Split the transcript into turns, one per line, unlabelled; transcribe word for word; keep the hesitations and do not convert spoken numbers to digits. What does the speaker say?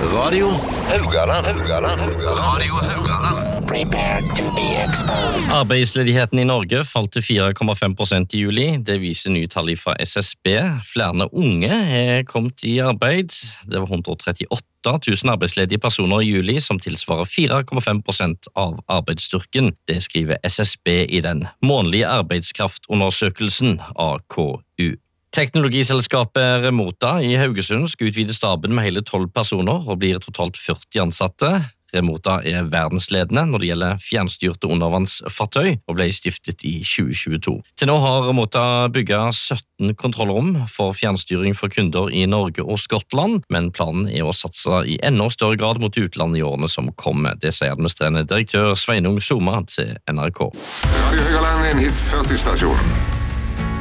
Radio Haugaland. Radio Haugaland.
Prepare to be exposed.
Arbeidsledigheten i Norge falt til fire komma fem prosent i juli. Det viser nye tall fra S S B. Flere unge er kommet i arbeid. Det var hundre og trettiåtte tusen arbeidsledige personer i juli, som tilsvarer fire komma fem prosent av arbeidsstyrken. Det skriver S S B i den månedlige arbeidskraftundersøkelsen A K U. Teknologiselskapet Remota i Haugesund skal utvide staben med hele tolv personer og blir totalt førti ansatte. Remota er verdensledende når det gjelder fjernstyrte undervannsfartøy og ble stiftet i tjue tjueto. Til nå har Remota bygget sytten kontrollrom for fjernstyring for kunder i Norge og Skottland, men planen er å satse i enda større grad mot utlandet i årene som kommer. Det sier administrerende direktør Sveinung Soma til N R K.
Radio Haugaland er en hit førti-stasjon.